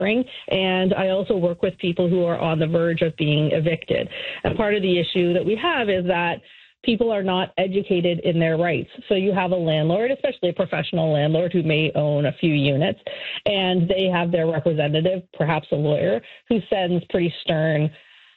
suffering. And I also work with people who are on the verge of being evicted. And part of the issue that we have is that people are not educated in their rights. So you have a landlord, especially a professional landlord who may own a few units, and they have their representative, perhaps a lawyer, who sends pretty stern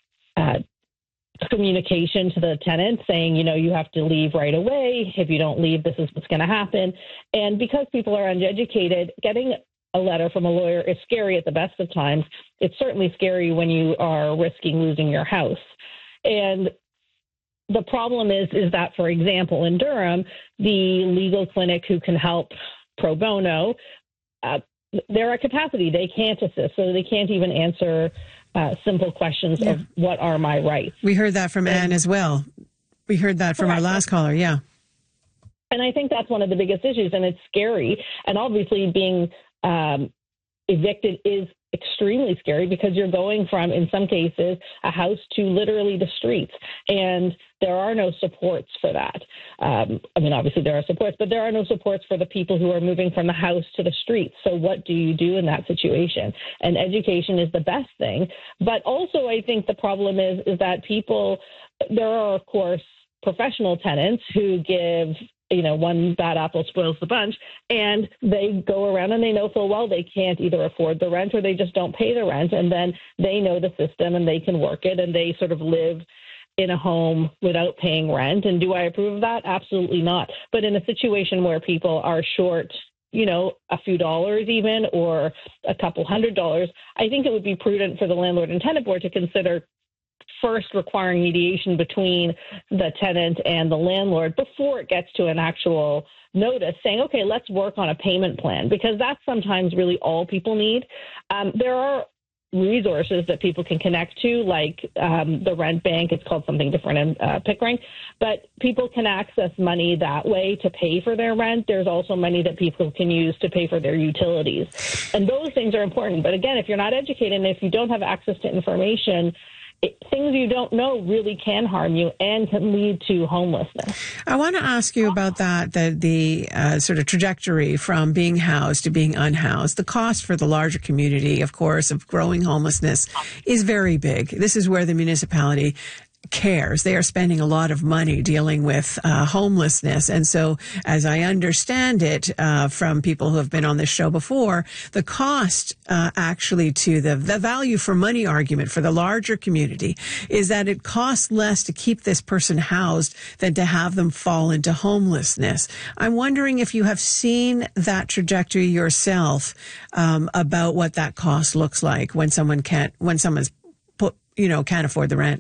communication to the tenant saying, you have to leave right away. If you don't leave, this is what's going to happen. And because people are uneducated, getting a letter from a lawyer is scary at the best of times. It's certainly scary when you are risking losing your house. And the problem is that, for example, in Durham, the legal clinic who can help pro bono, they're at capacity. They can't assist, so they can't even answer simple questions of what are my rights. We heard that from Anne as well. We heard that from our last caller, yeah. And I think that's one of the biggest issues, and it's scary. And obviously being evicted is extremely scary because you're going from, in some cases, a house to literally the streets. And there are no supports for that. Obviously there are supports, but there are no supports for the people who are moving from the house to the streets. So what do you do in that situation? And education is the best thing. But also I think the problem is that there are, of course, professional tenants who give one bad apple spoils the bunch, and they go around and they know full well they can't either afford the rent or they just don't pay the rent, and then they know the system and they can work it and they sort of live in a home without paying rent. And do I approve of that? Absolutely not. But in a situation where people are short, a few dollars even, or a couple $100s, I think it would be prudent for the landlord and tenant board to consider first requiring mediation between the tenant and the landlord before it gets to an actual notice saying, okay, let's work on a payment plan, because that's sometimes really all people need. There are resources that people can connect to, like the rent bank. It's called something different in Pickering, but people can access money that way to pay for their rent. There's also money that people can use to pay for their utilities. And those things are important. But again, if you're not educated and if you don't have access to information, things you don't know really can harm you and can lead to homelessness. I want to ask you about that, the sort of trajectory from being housed to being unhoused. The cost for the larger community, of course, of growing homelessness is very big. This is where the municipality cares. They are spending a lot of money dealing with homelessness. And so, as I understand it from people who have been on this show before, the cost actually to the value for money argument for the larger community is that it costs less to keep this person housed than to have them fall into homelessness. I'm wondering if you have seen that trajectory yourself about what that cost looks like when someone's can't afford the rent.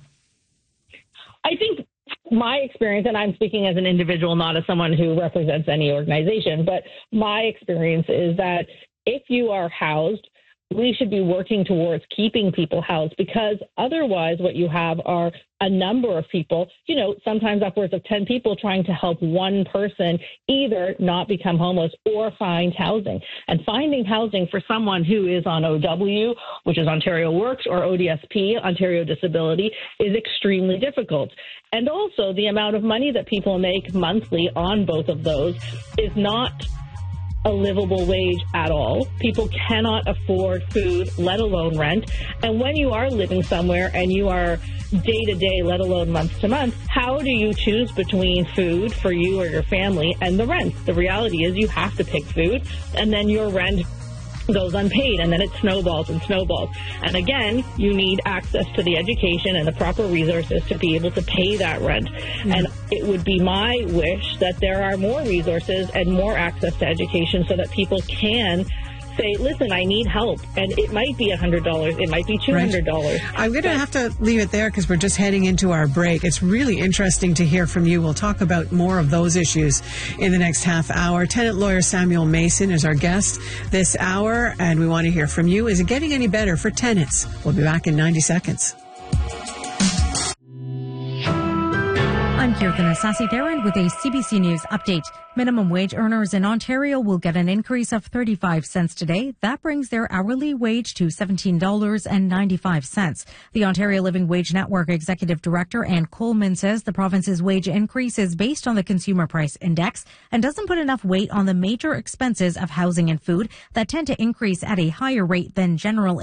I think my experience, and I'm speaking as an individual, not as someone who represents any organization, but my experience is that if you are housed, we should be working towards keeping people housed, because otherwise what you have are a number of people, sometimes upwards of 10 people trying to help one person either not become homeless or find housing. And finding housing for someone who is on OW, which is Ontario Works, or ODSP, Ontario Disability, is extremely difficult. And also the amount of money that people make monthly on both of those is not a livable wage at all. People cannot afford food, let alone rent. And when you are living somewhere and you are day to day, let alone month to month, how do you choose between food for you or your family and the rent? The reality is you have to pick food, and then your rent goes unpaid, and then it snowballs and snowballs. And again, you need access to the education and the proper resources to be able to pay that rent. Mm-hmm. And it would be my wish that there are more resources and more access to education so that people can say, listen, I need help. And it might be $100. It might be $200. Right. I'm going to have to leave it there because we're just heading into our break. It's really interesting to hear from you. We'll talk about more of those issues in the next half hour. Tenant lawyer Samuel Mason is our guest this hour, and we want to hear from you. Is it getting any better for tenants? We'll be back in 90 seconds. I'm Kirtana Sasi-Theron with a CBC News update. Minimum wage earners in Ontario will get an increase of 35 cents today. That brings their hourly wage to $17.95. The Ontario Living Wage Network Executive Director Ann Coleman says the province's wage increase is based on the Consumer Price Index and doesn't put enough weight on the major expenses of housing and food that tend to increase at a higher rate than general